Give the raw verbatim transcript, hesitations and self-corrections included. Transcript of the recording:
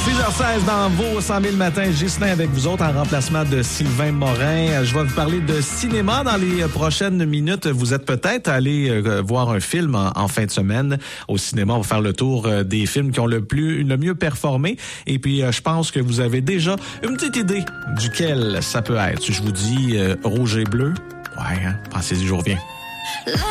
six heures seize dans vos cent mille matins. Ghislain avec vous autres en remplacement de Sylvain Morin. Je vais vous parler de cinéma dans les prochaines minutes. Vous êtes peut-être allé euh, voir un film en, en fin de semaine au cinéma. On va faire le tour euh, des films qui ont le plus, le mieux performé. Et puis, euh, je pense que vous avez déjà une petite idée duquel ça peut être. Je vous dis euh, rouge et bleu. Ouais, hein? Pensez-y, je reviens.